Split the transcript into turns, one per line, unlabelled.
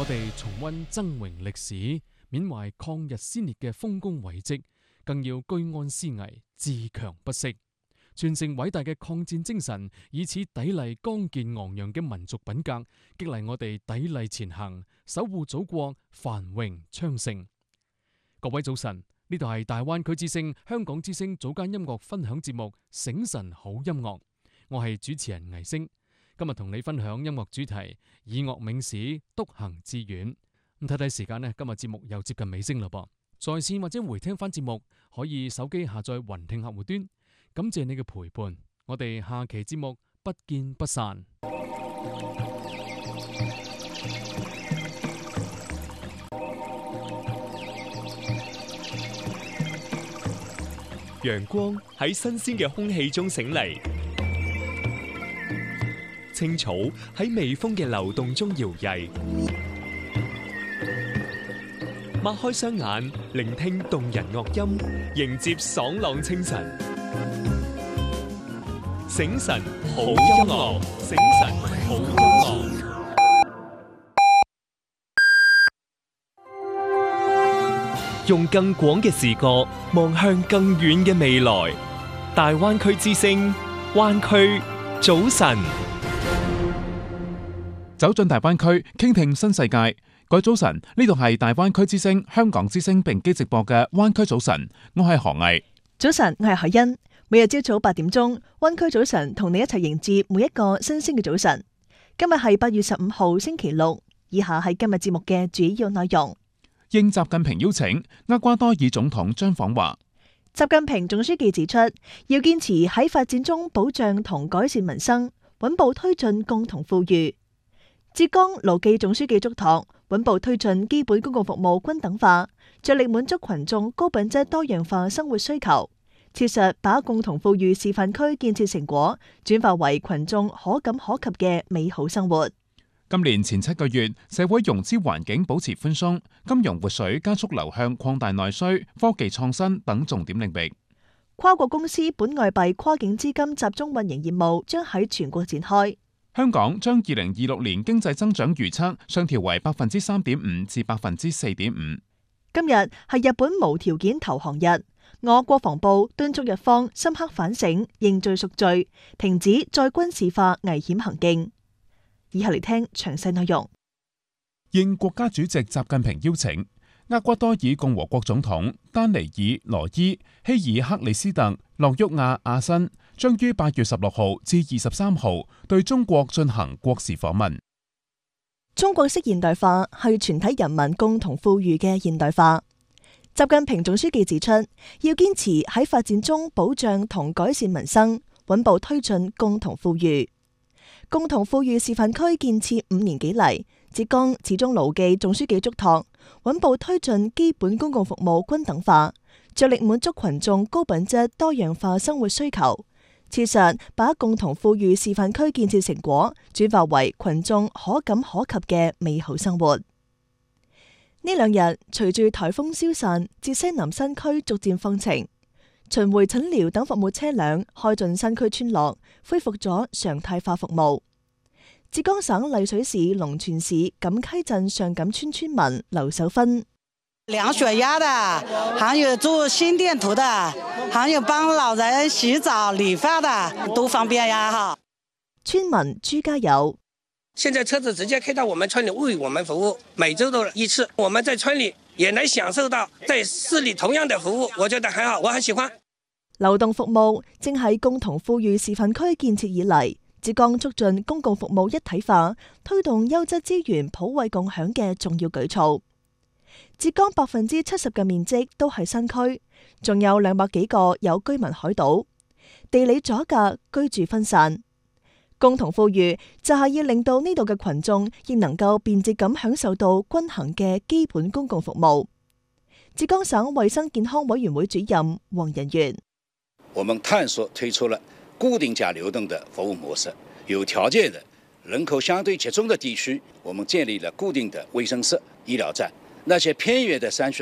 哋重溫崢嶸歷史，緬懷抗日先烈嘅豐功偉績，更要居安思危，自強不息，傳承偉大嘅抗戰精神，以此砥礪剛健昂揚嘅民族品格，激勵我哋砥礪前行，守護祖國繁榮昌盛。各位早晨，呢度係大灣區之聲香港之聲早間音樂分享節目《醒晨好音樂》，我係主持人倪星。今日同你分享音樂主題以樂銘史，篤行致遠。咁睇睇時間呢，今日節目又接近尾聲啦噃。在線或者回聽翻節目，可以手機下載雲聽客戶端。感謝你嘅陪伴，我哋下期節目不見不散。
陽光喺新鮮嘅空氣中醒嚟，青草喺微風嘅流動中搖曳，擘開雙眼，聆聽動人樂音，迎接爽朗清晨。醒晨好音樂，醒晨好音樂。用更廣嘅視角望向更遠嘅未來。大灣區之聲，灣區早晨。
走進大灣區，傾聽新世界。各位早晨，呢度係大灣區之聲香港之聲並機直播嘅灣區早晨，我係何毅。
早晨，我係海欣。每日朝早8點鐘，灣區早晨同你一齊迎接每一個新鮮嘅早晨。今日係8月15號星期六，以下係今日節目嘅主要內容。
應習近平邀請，厄瓜多爾總統將訪華。
習近平總書記指出，要堅持喺發展中保障同改善民生，穩步推進共同富裕。浙江勞記總書記囑託，穩步推進基本公共服務均等化，着力滿足群眾高品質多樣化生活需求，切實把共同富裕示範區建設成果轉化為群眾可感可及嘅美好生活。
今年前7個月，社會融資環境保持寬鬆，金融活水加速流向擴大內需、科技創新等重點領域。
跨國公司本外幣跨境資金集中運營業務將喺全國展開。
香港將2026年經濟增長預測上調為3.5%至4.5%。
今日係日本無條件投降日，我國防部敦促日方深刻反省、認罪贖罪，停止再軍事化危險行徑。以下嚟聽詳細內容。
應國家主席習近平邀請，厄瓜多爾共和國總統丹尼爾羅伊希爾克里斯特洛沃亞阿申將於8月16號至23號對中國進行國事訪問。
中國式現代化係全體人民共同富裕嘅現代化。習近平總書記指出，要堅持喺發展中保障同改善民生，穩步推進共同富裕。共同富裕示範區建設5年幾嚟，浙江始終牢記總書記囑託，穩步推進基本公共服務均等化，着力滿足群眾高品質多樣化生活需求，切實把共同富裕示範區建設成果轉化為群眾可感可及嘅美好生活。呢兩日，隨住颱風消散，浙西南山區逐漸放晴，巡迴診療等服務車輛開進山區村落，恢復咗常態化服務。浙江省麗水市龍泉市錦溪鎮上錦村村民劉守芬：
量血壓的，還有做心電圖的，還有幫老人洗澡理髮的，都方便呀！哈。
村民朱家友：
現在車子直接開到我們村裏為我們服務，每周都1次，我們在村裏也能享受到在市裏同樣的服務，我覺得很好，我很喜歡。
流動服務正係共同富裕示範區建設以嚟，浙江促進公共服務一體化、推動優質資源普惠共享嘅重要舉措。浙江70%嘅面積都係山區，仲有200幾個有居民海島，地理阻隔，居住分散。共同富裕就係要令到呢度嘅群眾亦能夠便捷咁享受到均衡嘅基本公共服務。浙江省衛生健康委員會主任黃仁元：
我們探索推出了固定加流動的服務模式，有條件的人口相對集中的地區，我們建立了固定的衛生室、醫療站，那些偏遠的山區